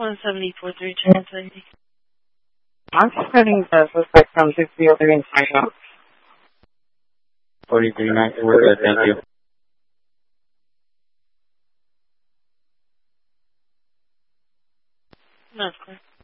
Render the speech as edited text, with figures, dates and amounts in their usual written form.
174.3 translating. I'm spreading the suspect from 603 and 5 out. 43.9, we're good, thank you. No, of course.